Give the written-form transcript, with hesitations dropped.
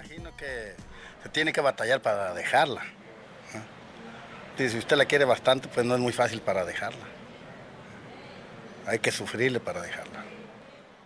imagino que se tiene que batallar para dejarla, ¿no? Si usted la quiere bastante, pues no es muy fácil para dejarla. Hay que sufrirle para dejarla.